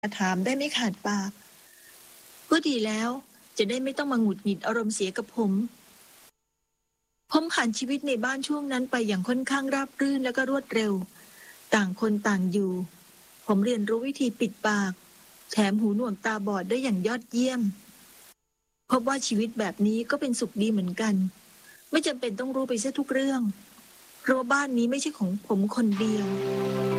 ถามได้ไม่ขาดปากก็ดีแล้วจะได้ไม่ต้องมาหงุดหงิดอารมณ์เสียกับผมผ่านชีวิตในบ้านช่วงนั้นไปอย่างค่อนข้างราบรื่นและก็รวดเร็วต่างคนต่างอยู่ผมเรียนรู้วิธีปิดปากแถมหูหนวกตาบอดได้อย่างยอดเยี่ยมพบว่าชีวิตแบบนี้ก็เป็นสุขดีเหมือนกันไม่จำเป็นต้องรู้ไปซะทุกเรื่องเพราะว่าบ้านนี้ไม่ใช่ของผมคนเดียว